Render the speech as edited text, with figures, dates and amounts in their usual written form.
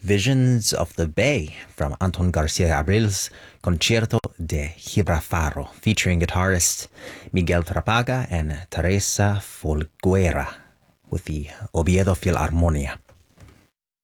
Visions of the Bay from Anton Garcia Abril's Concierto de Gibralfaro, featuring guitarist Miguel Trapaga and Teresa Folguera with the Oviedo Philharmonia.